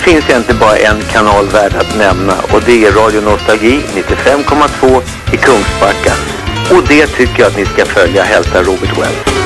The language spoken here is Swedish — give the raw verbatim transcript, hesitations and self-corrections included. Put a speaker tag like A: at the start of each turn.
A: finns egentligen bara en kanal värd att nämna, och det är Radio Nostalgi nittiofem komma två i Kungsbacka. Och det tycker jag att ni ska följa. Hälsa Robert Wells.